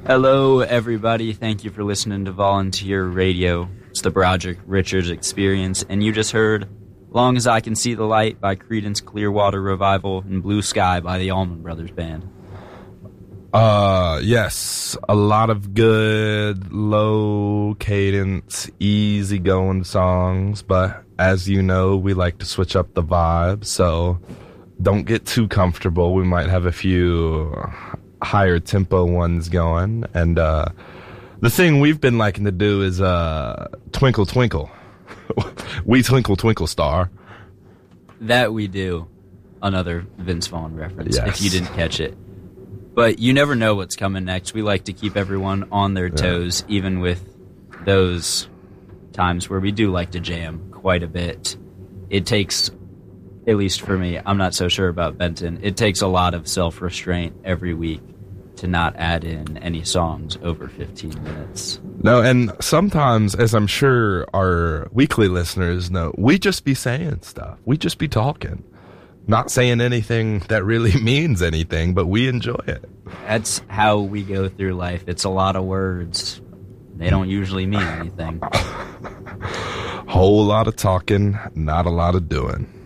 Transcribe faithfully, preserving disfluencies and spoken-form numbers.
Hello, everybody. Thank you for listening to Volunteer Radio. It's the Broderick Richards Experience, and you just heard Long As I Can See the Light by Creedence Clearwater Revival and Blue Sky by the Allman Brothers Band. Uh, yes, a lot of good, low cadence, easy going songs, but as you know, we like to switch up the vibe, so don't get too comfortable. We might have a few higher tempo ones going, and uh, the thing we've been liking to do is uh, Twinkle Twinkle. We Twinkle Twinkle Star. That we do. Another Vince Vaughn reference, yes. If you didn't catch it. But you never know what's coming next. We like to keep everyone on their toes, yeah. Even with those times where we do like to jam quite a bit. It takes, at least for me, I'm not so sure about Benton, it takes a lot of self-restraint every week to not add in any songs over fifteen minutes. No, and sometimes, as I'm sure our weekly listeners know, we just be saying stuff. We just be talking. Not saying anything that really means anything, but we enjoy it. That's how we go through life. It's a lot of words. They don't usually mean anything. Whole lot of talking, not a lot of doing.